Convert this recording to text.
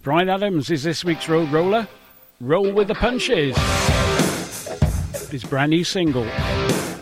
Bryan Adams is this week's Road Roller. Roll with the Punches. His brand new single.